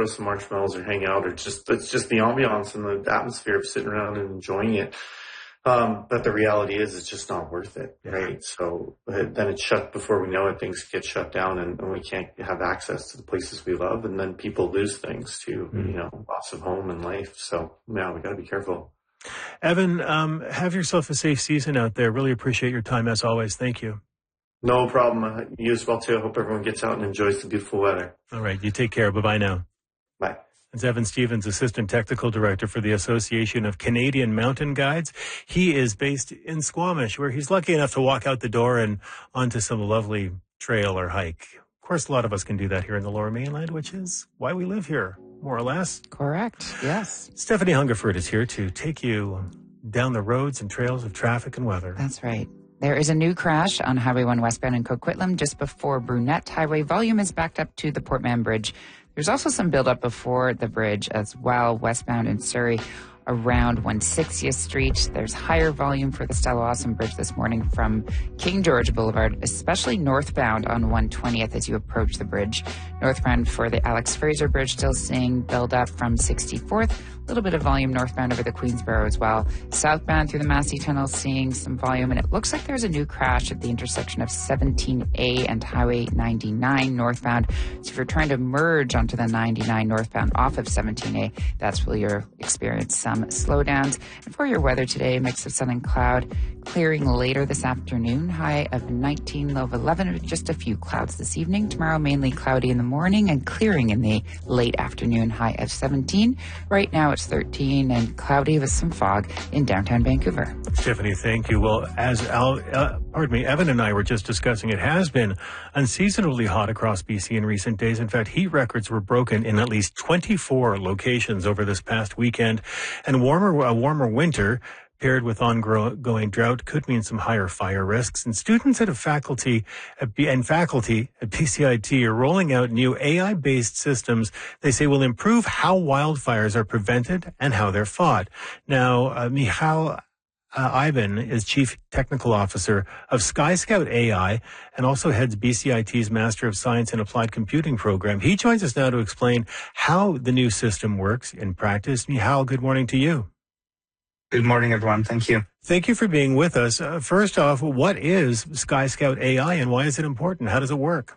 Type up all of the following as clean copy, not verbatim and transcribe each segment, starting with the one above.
roast some marshmallows or hang out, or it's just the ambiance and the atmosphere of sitting around and enjoying it. But the reality is it's just not worth it, right? So then it's shut before we know it. Things get shut down and we can't have access to the places we love. And then people lose things too, loss of home and life. So yeah, we got to be careful. Evan, have yourself a safe season out there. Really appreciate your time as always. Thank you. No problem. You as well too. I hope everyone gets out and enjoys the beautiful weather. All right. You take care. Bye-bye now. Bye. It's Evan Stevens, Assistant Technical Director for the Association of Canadian Mountain Guides. He is based in Squamish, where he's lucky enough to walk out the door and onto some lovely trail or hike. Of course, a lot of us can do that here in the Lower Mainland, which is why we live here, more or less. Correct, yes. Stephanie Hungerford is here to take you down the roads and trails of traffic and weather. That's right. There is a new crash on Highway 1 westbound in Coquitlam just before Brunette Highway. Volume is backed up to the Port Mann Bridge. There's also some buildup before the bridge as well, westbound in Surrey around 160th Street. There's higher volume for the Stella Awesome Bridge this morning from King George Boulevard, especially northbound on 120th as you approach the bridge. Northbound for the Alex Fraser Bridge, still seeing build-up from 64th. A little bit of volume northbound over the Queensboro as well. Southbound through the Massey Tunnel, seeing some volume. And it looks like there's a new crash at the intersection of 17A and Highway 99 northbound. So if you're trying to merge onto the 99 northbound off of 17A, that's where you'll experience some slowdowns. And for your weather today, mix of sun and cloud, clearing later this afternoon, high of 19, low of 11, with just a few clouds this evening. Tomorrow, mainly cloudy in the morning and clearing in the late afternoon, high of 17. Right now, it's 13 and cloudy with some fog in downtown Vancouver. Stephanie, thank you. Well, as Evan and I were just discussing, it has been unseasonably hot across BC in recent days. In fact, heat records were broken in at least 24 locations over this past weekend. And a warmer winter paired with ongoing drought could mean some higher fire risks. And students and faculty at BCIT are rolling out new AI-based systems they say will improve how wildfires are prevented and how they're fought. Now, Michal Ivan is Chief Technical Officer of Sky Scout AI and also heads BCIT's Master of Science in Applied Computing program. He joins us now to explain how the new system works in practice. Michal, good morning to you. Good morning, everyone. Thank you. Thank you for being with us. First off, what is Sky Scout AI and why is it important? How does it work?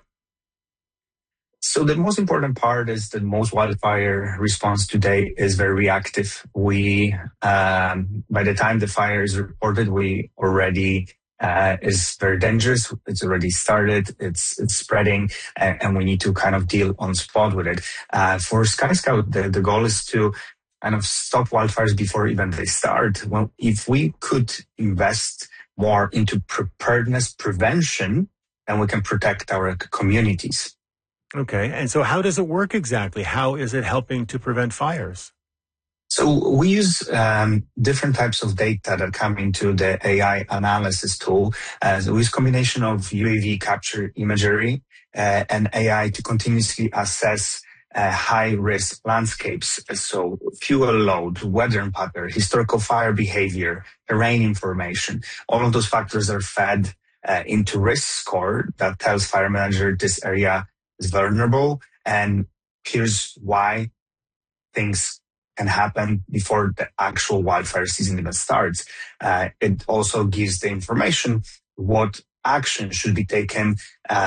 So the most important part is that most wildfire response today is very reactive. We, by the time the fire is reported, we already is very dangerous. It's already started. It's spreading, and we need to kind of deal on spot with it. For Sky Scout, the goal is to kind of stop wildfires before even they start. Well, if we could invest more into preparedness prevention, then we can protect our communities. Okay. And so how does it work exactly? How is it helping to prevent fires? So we use different types of data that come into the AI analysis tool. So we use combination of UAV capture imagery and AI to continuously assess high-risk landscapes, so fuel load, weather pattern, historical fire behavior, terrain information. All of those factors are fed into risk score that tells fire manager this area is vulnerable, and here's why things can happen before the actual wildfire season even starts. It also gives the information what action should be taken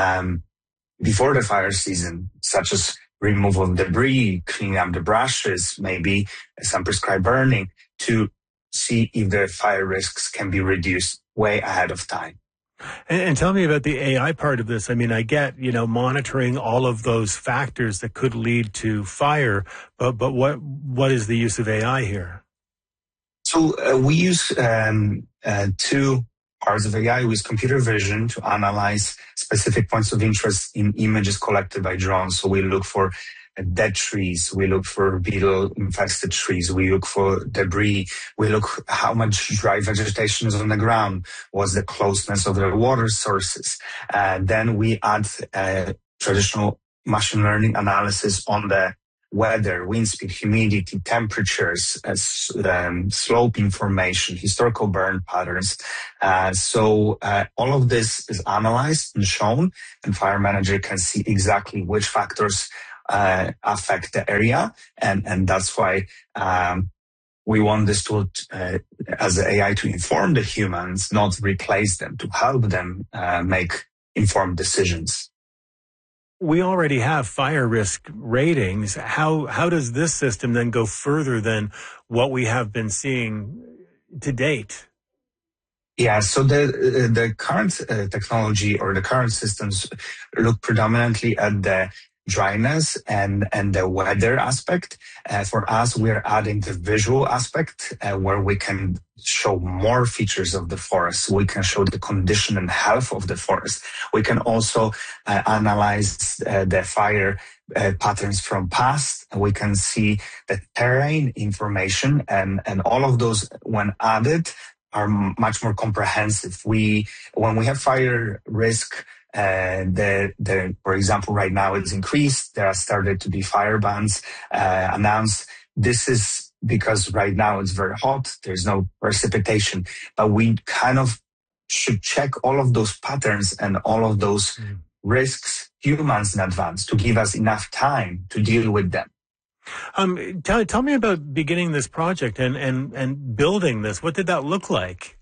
before the fire season, such as removal of debris, cleaning up the brushes, maybe some prescribed burning, to see if the fire risks can be reduced way ahead of time. And tell me about the AI part of this. I mean, I get, monitoring all of those factors that could lead to fire, but what is the use of AI here? So we use two parts of AI. We use computer vision to analyze specific points of interest in images collected by drones. So we look for dead trees, we look for beetle-infested trees, we look for debris, we look how much dry vegetation is on the ground, what's the closeness of the water sources. Then we add traditional machine learning analysis on the weather, wind speed, humidity, temperatures, slope information, historical burn patterns. So all of this is analyzed and shown, and fire manager can see exactly which factors affect the area, and that's why we want this tool as AI to inform the humans, not replace them, to help them make informed decisions. We already have fire risk ratings. How does this system then go further than what we have been seeing to date? Yeah, so the current technology or the current systems look predominantly at the dryness and the weather aspect. For us, we are adding the visual aspect where we can show more features of the forest. We can show the condition and health of the forest. We can also analyze the fire patterns from past. We can see the terrain information, and all of those, when added, are much more comprehensive. When we have fire risk, for example, right now it's increased. There have started to be fire bans announced. This is because right now it's very hot. There's no precipitation, but we kind of should check all of those patterns and all of those risks humans in advance to give us enough time to deal with them. Tell me about beginning this project and building this. What did that look like?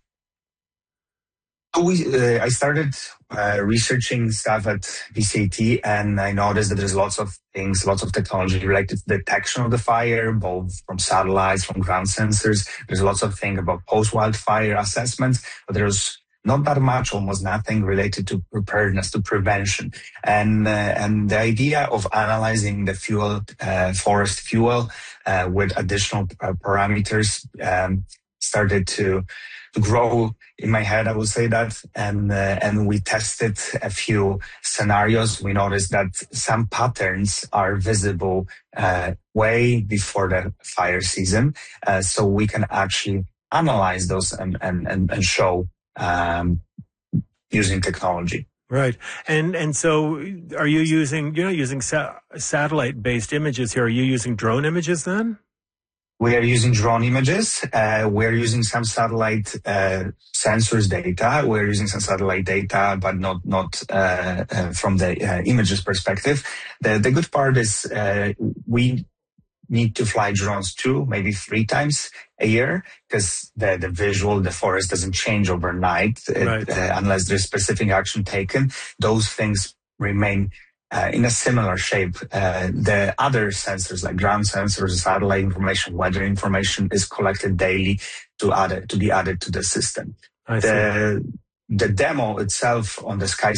I started researching stuff at BCIT, and I noticed that there's lots of technology related to detection of the fire, both from satellites, from ground sensors. There's lots of things about post-wildfire assessments, but there's not that much, almost nothing related to preparedness, to prevention. And the idea of analyzing the fuel, forest fuel, with additional parameters, started to grow in my head, I would say that. And we tested a few scenarios. We noticed that some patterns are visible way before the fire season. So we can actually analyze those and show using technology. Right. And so are you using, you're not using satellite-based images here. Are you using drone images then? We are using drone images. We're using some satellite sensors data. We're using some satellite data, but not from the images perspective. The good part is we need to fly drones 2, maybe 3 times a year, because the forest doesn't change overnight. Right. Unless there's specific action taken. Those things remain in a similar shape. The other sensors like ground sensors, satellite information, weather information is collected daily to be added to the system. I see. The demo itself on the Sky